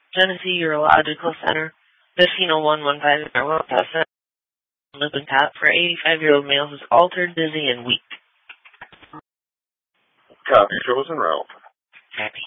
Genesee Urological Center, Vecino 115 Norwell, Lippincott for 85-year-old male who's altered, dizzy, and weak. Copy. Show us en route. Copy.